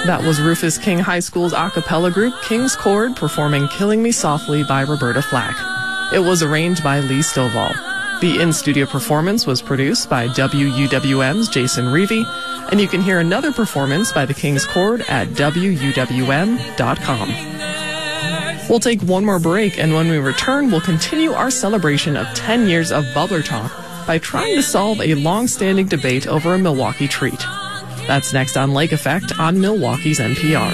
That was Rufus King High School's a cappella group, King's Chord, performing Killing Me Softly by Roberta Flack. It was arranged by Lee Stovall. The in-studio performance was produced by WUWM's Jason Reevy, and you can hear another performance by the King's Chord at WUWM.com. We'll take one more break, and when we return, we'll continue our celebration of 10 years of Bubbler Talk by trying to solve a long-standing debate over a Milwaukee treat. That's next on Lake Effect on Milwaukee's NPR.